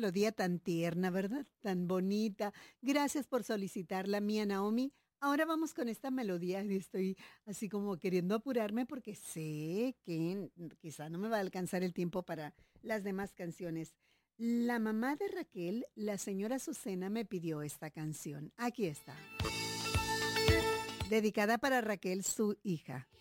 melodía tan tierna, ¿verdad? Tan bonita. Gracias por solicitarla, mía Naomi. Ahora vamos con esta melodía y estoy así como queriendo apurarme porque sé que quizá no me va a alcanzar el tiempo para las demás canciones. La mamá de Raquel, la señora Azucena, me pidió esta canción. Aquí está. Dedicada para Raquel, su hija.